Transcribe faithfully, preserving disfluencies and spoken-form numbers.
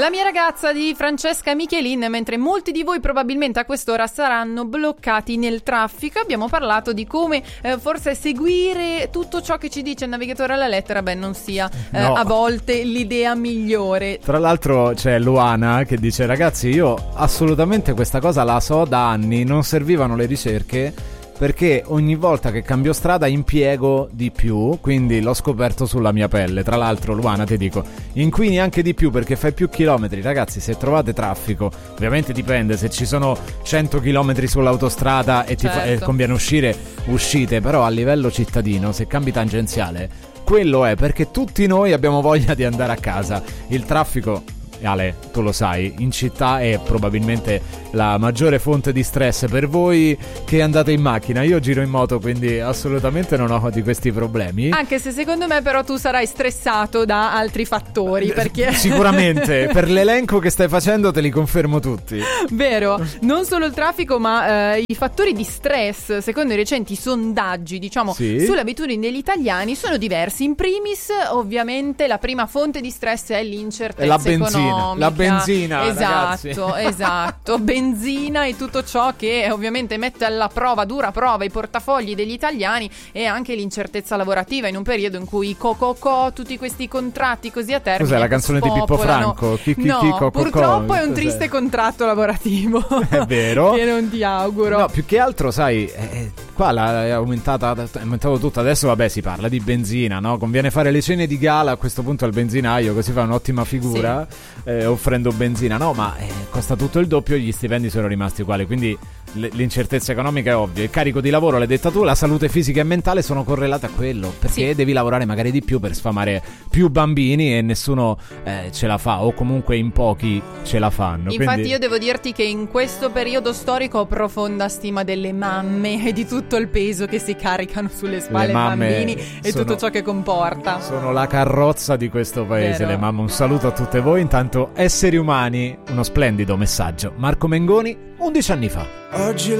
La mia ragazza di Francesca Michelin, mentre molti di voi probabilmente a quest'ora saranno bloccati nel traffico. Abbiamo parlato di come eh, forse seguire tutto ciò che ci dice il navigatore alla lettera, beh, non sia eh, no. a volte l'idea migliore. Tra l'altro c'è Luana che dice: ragazzi, io assolutamente questa cosa la so da anni, non servivano le ricerche, perché ogni volta che cambio strada impiego di più, quindi l'ho scoperto sulla mia pelle. Tra l'altro, Luana, ti dico, inquini anche di più perché fai più chilometri. Ragazzi, se trovate traffico, ovviamente dipende, se ci sono cento chilometri sull'autostrada e ti certo. fa, e conviene uscire, uscite, però a livello cittadino, se cambi tangenziale, quello è perché tutti noi abbiamo voglia di andare a casa. Il traffico, Ale, tu lo sai, in città è probabilmente la maggiore fonte di stress per voi che andate in macchina. Io giro in moto, quindi assolutamente non ho di questi problemi. Anche se secondo me però tu sarai stressato da altri fattori, perché sicuramente per l'elenco che stai facendo te li confermo tutti. Vero, non solo il traffico, ma eh, i fattori di stress, secondo i recenti sondaggi, diciamo, sì. sulle abitudini degli italiani sono diversi. In primis, ovviamente, la prima fonte di stress è l'incertezza la benzina, economica. La benzina, esatto, ragazzi. esatto, benzina e tutto ciò che ovviamente mette alla prova, dura prova, i portafogli degli italiani, e anche l'incertezza lavorativa in un periodo in cui co-co-co, tutti questi contratti così a termine. Cos'è la canzone spopolano. di Pippo Franco? Chi, chi, no, chi, co, co, purtroppo co, è un cos'è? triste contratto lavorativo. È vero. Che non ti auguro. No, più che altro, sai, eh, qua la, è aumentata, è aumentato tutto. Adesso, vabbè, si parla di benzina, no? Conviene fare le cene di gala a questo punto al benzinaio, così fa un'ottima figura, sì. eh, offrendo benzina. No, ma eh, costa tutto il doppio, gli stipendi sono rimasti uguali, quindi l- l'incertezza economica è ovvia. Il carico di lavoro, l'hai detta tu, la salute fisica e mentale sono correlate a quello, perché sì. devi lavorare magari di più per sfamare più bambini e nessuno eh, ce la fa, o comunque in pochi ce la fanno. Infatti quindi... io devo dirti che in questo periodo storico ho profonda stima delle mamme e di tutto il peso che si caricano sulle spalle dei bambini e sono, tutto ciò che comporta. Sono la carrozza di questo paese. Vero. Le mamme, un saluto a tutte voi. Intanto, esseri umani, uno splendido messaggio. Marco Mengoni, undici anni fa. Oggi